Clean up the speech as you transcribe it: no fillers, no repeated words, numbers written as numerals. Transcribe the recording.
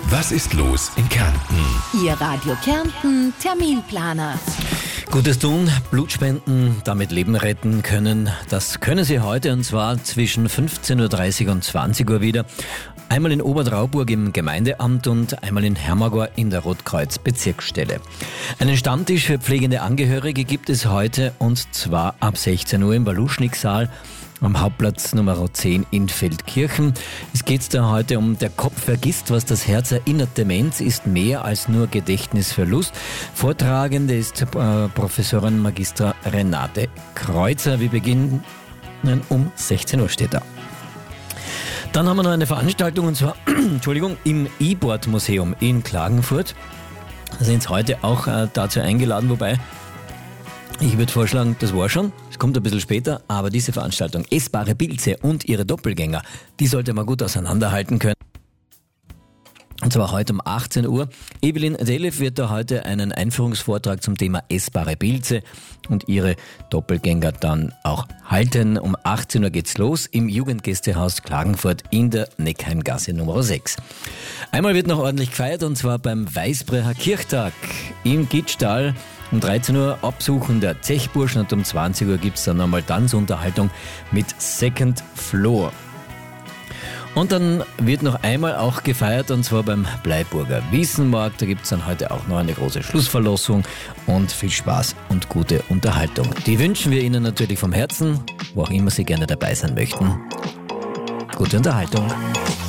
Was ist los in Kärnten? Ihr Radio Kärnten Terminplaner. Gutes tun, Blutspenden, damit Leben retten können. Das können Sie heute, und zwar zwischen 15.30 Uhr und 20 Uhr wieder. Einmal in Obertrauburg im Gemeindeamt und einmal in Hermagor in der Rotkreuz-Bezirksstelle. Einen Stammtisch für pflegende Angehörige gibt es heute, und zwar ab 16 Uhr im Baluschnik-Saal am Hauptplatz Nummer 10 in Feldkirchen. Es geht da heute um "Der Kopf vergisst, was das Herz erinnert". Demenz ist mehr als nur Gedächtnisverlust. Vortragende ist Professorin Magistra Renate Kreuzer. Wir beginnen um 16 Uhr, steht da. Dann haben wir noch eine Veranstaltung, und zwar im E-Board-Museum in Klagenfurt. Da sind Sie heute auch dazu eingeladen, wobei ich würde vorschlagen, das war schon. Es kommt ein bisschen später, aber diese Veranstaltung, Essbare Pilze und ihre Doppelgänger, die sollte man gut auseinanderhalten können. Und zwar heute um 18 Uhr. Evelyn Delef wird da heute einen Einführungsvortrag zum Thema essbare Pilze und ihre Doppelgänger dann auch halten. Um 18 Uhr geht's los im Jugendgästehaus Klagenfurt in der Neckheimgasse Nummer 6. Einmal wird noch ordentlich gefeiert, und zwar beim Weißbrecher Kirchtag im Gittstall. Um 13 Uhr absuchen der Zechburschen, und um 20 Uhr gibt's dann nochmal Tanzunterhaltung mit Second Floor. Und dann wird noch einmal auch gefeiert, und zwar beim Bleiburger Wiesenmarkt. Da gibt es dann heute auch noch eine große Schlussverlosung und viel Spaß und gute Unterhaltung. Die wünschen wir Ihnen natürlich vom Herzen, wo auch immer Sie gerne dabei sein möchten. Gute Unterhaltung.